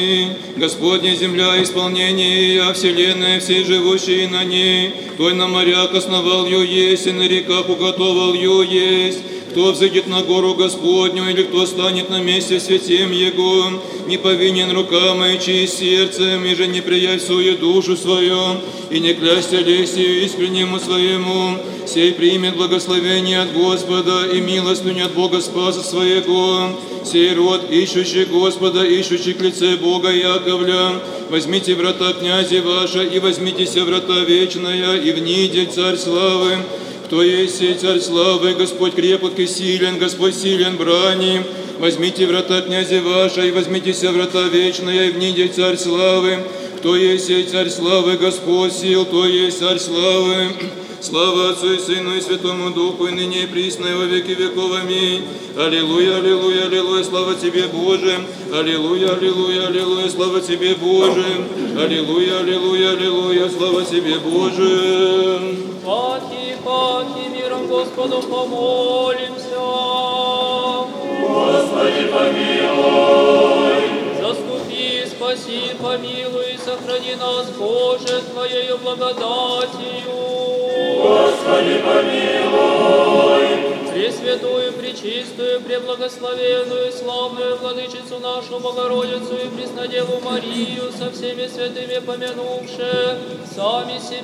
Господня земля, исполнение ее, вселенная, все живущие на ней. Кто на морях основал ее есть, и на реках уготовал ее есть. Кто взойдет на гору Господню, или кто станет на месте святем Его, не повинен рукам и чист сердцем, и же не приявь свою душу свою, и не клясться лестью искреннему своему, сей примет благословение от Господа и милостыню от Бога Спаса своего. Сей род, ищущий Господа, ищущий к лице Бога Яковля, возьмите врата князи ваша, и возьмитеся врата вечная, и вниде Царь славы. Кто есть сей Царь славы, Господь крепок и силен, Господь силен брани. Возьмите врата князи ваша, и возьмитеся врата вечная, и вниде Царь славы. Кто есть сей Царь славы, Господь сил, кто есть Царь славы. Слава Отцу и Сыну и Святому Духу, и ныне и присно, и во веки веков. Аминь. Аллилуйя, аллилуйя, аллилуйя, слава Тебе, Боже. Аллилуйя, аллилуйя, аллилуйя, слава Тебе, Боже. Аллилуйя, аллилуйя, аллилуйя, слава Тебе, Боже. Паки, миром Господу помолимся. Господи, помилуй. Заступи, спаси, помилуй, сохрани нас, Боже, Твоею благодатью. Господи, помилуй. Пресвятую, пречистую, преблагословенную, славную Владычицу нашу Богородицу и Преснодеву Марию со всеми святыми помянувши, сами себя